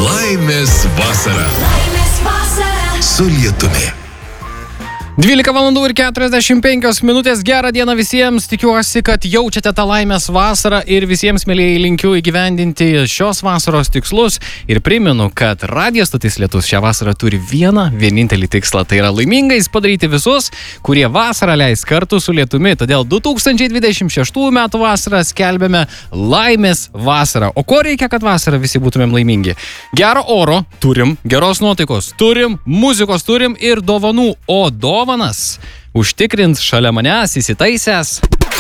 Laimės vasara. Su lietumi. 12 valandų ir 45 minutės. Gerą dieną visiems. Tikiuosi, kad jaučiate tą laimės vasarą ir visiems, mėlyjei, linkiu įgyvendinti šios vasaros tikslus. Ir primenu, kad radijo stotis Lietus šią vasarą turi vienintelį tikslą. Tai yra laimingais padaryti visus, kurie vasarą leis kartu su Lietumi. Todėl 2026 metų vasarą skelbėme laimės vasarą. O ko reikia, kad vasarą visi būtumėm laimingi? Gero oro turim, geros nuotaikos turim, muzikos turim ir dovanų. O dovanas užtikrins šalia manęs įsitaisęs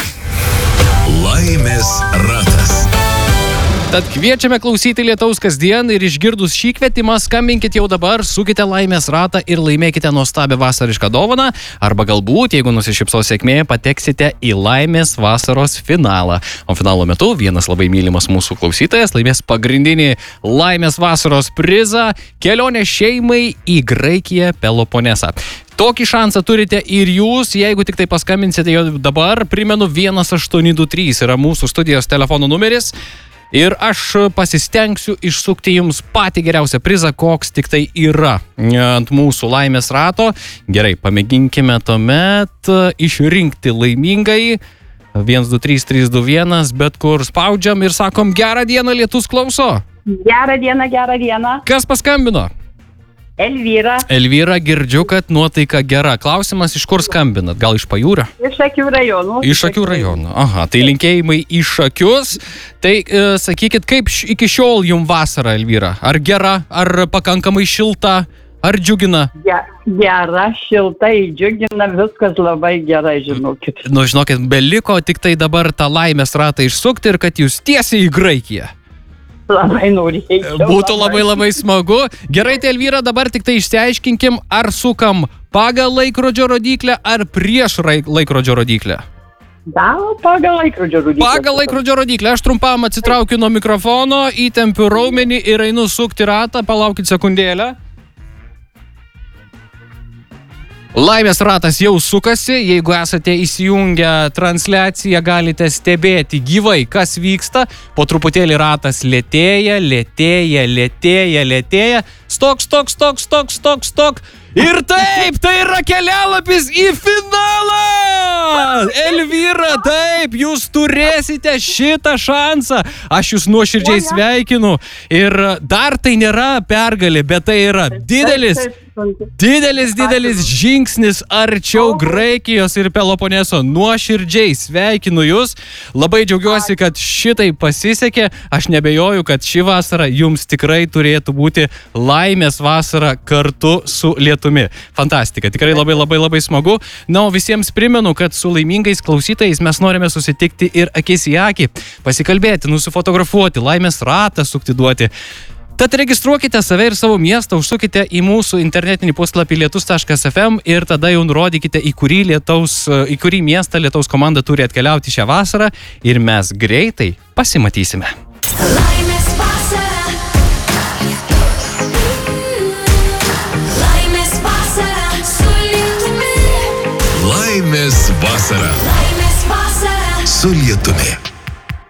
Laimės ratas. Tad kviečiame klausyti Lietaus kasdien ir išgirdus šį kvietimą skambinkit jau dabar, sukite laimės ratą ir laimėkite nuostabią vasarišką dovaną, arba galbūt, jeigu nusišypsos sėkmė, pateksite į laimės vasaros finalą. O finalo metu vienas labai mylimas mūsų klausytojas laimės pagrindinį laimės vasaros prizą – kelionę šeimai į Graikiją Peloponesą. Tokį šansą turite ir jūs, jeigu tik tai paskambinsite jau dabar. Primenu, 1823 yra mūsų studijos telefono numeris. Ir aš pasistengsiu išsukti jums patį geriausią prizą, koks tik tai yra ant mūsų laimės rato. Gerai, pamėginkime tuomet išrinkti laimingai. 1, 2, 3, 3, 2, 1, bet kur spaudžiam ir sakom gerą dieną, Lietus klauso. Gerą dieną. Kas paskambino? Elvyra. Elvyra, girdžiu, kad nuotaika gera. Klausimas, iš kur skambinat? Gal iš Pajūrio? Iš Šakių rajono. Iš Šakių rajono. Aha, tai linkėjimai į Šakius. Tai sakykit, kaip iki šiol jum vasara, Elvyra? Ar gera, ar pakankamai šilta, ar džiugina? Gera, šiltai, džiugina, viskas labai gerai, žinokit. Nu, žinokit, beliko tik tai dabar tą laimės ratą išsukti ir kad jūs tiesiai į Graikiją. Labai norėčiau. Būtų labai smagu. Gerai, tai Elvyra, dabar tik tai išsiaiškinkim, ar sukam pagal laikrodžio rodyklę, ar prieš laikrodžio rodyklę. Pagal laikrodžio rodyklę. Pagal laikrodžio rodyklę. Aš trumpam atsitraukiu nuo mikrofono, įtempiu raumenį ir einu sukti ratą. Palaukit sekundėlę. Laimės ratas jau sukasi, jeigu esate įsijungę transliaciją, galite stebėti gyvai, kas vyksta. Po truputėlį ratas lėtėja. Stok. Ir taip, tai yra kelialapis į finalą! Elvyra, taip, jūs turėsite šitą šansą. Aš jūs nuoširdžiai sveikinu. Ir dar tai nėra pergalė, bet tai yra didelis žingsnis arčiau Graikijos ir Peloponeso. Nuoširdžiai sveikinu jūs. Labai džiaugiuosi, kad šitai pasisekė. Aš nebejoju, kad ši vasara jums tikrai turėtų būti laimės vasara kartu su Lietumi. Fantastika, tikrai labai smagu. Na, o visiems primenu, kad su laimingais klausytojais mes norime susitikti ir akis į akį, pasikalbėti, nusifotografuoti, laimės ratą sukti duoti. Tad registruokite save ir savo miestą, užsukite į mūsų internetinį puslapį lietus.fm ir tada jau nurodykite, į kurį miestą Lietaus komanda turi atkeliauti šią vasarą ir mes greitai pasimatysime. Laimės vasara. Laimės vasara su Lietumi. Laimės vasara. Laimės vasara Su lietumi.